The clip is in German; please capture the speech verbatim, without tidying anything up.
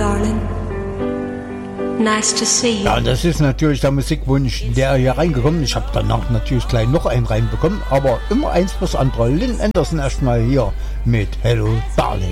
darling. Nice to see you. Ja, das ist natürlich der Musikwunsch, der hier reingekommen ist. Ich habe danach natürlich gleich noch einen reinbekommen, aber immer eins fürs andere. Lynn Anderson erstmal hier mit Hello Darling.